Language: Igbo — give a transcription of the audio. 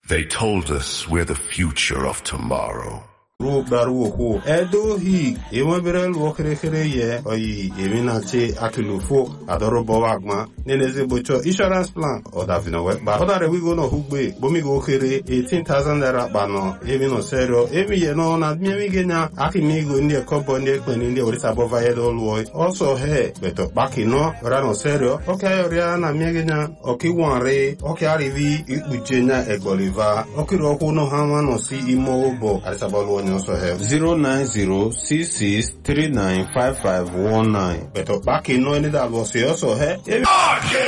They told us we're the future of tomorrow. Daruko Edo he Imabel Walker ye oyi Eminache Akilufo Adorobo Wagma Neneze Bocho insurance plan or Davino Web but other we go no Hugbe Bomigo Kere 18,000 naira bano Evino Serio Evi no na Mimigena Akimigo in the company in the Orisa Bovayed Boy also hey beto Bakino Rano Serio okay Oriana Migena Oki Wanre Oki Arivi Ujena Egoliva Oki Roku no Haman or see Imobo Arisabalo also have 09066395519. But back in knowing that was also have